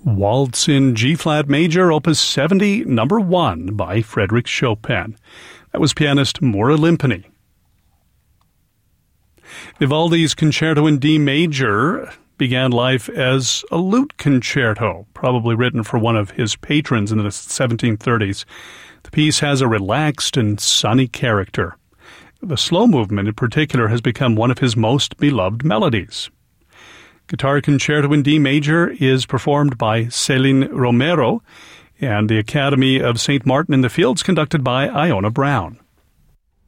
Waltz in G-flat major, opus 70, number 1 by Frédéric Chopin. That was pianist Maura Limpany. Vivaldi's Concerto in D major began life as a lute concerto, probably written for one of his patrons in the 1730s. The piece has a relaxed and sunny character. The slow movement in particular has become one of his most beloved melodies. Guitar Concerto in D major is performed by Céline Romero, and the Academy of St. Martin in the Fields conducted by Iona Brown.